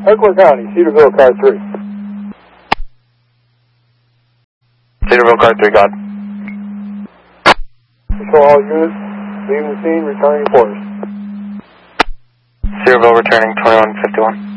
Oakland County, Cedarville, car 3. Cedarville, car 3, God. Control all units, leaving the scene, returning to quarters. Cedarville returning 2151.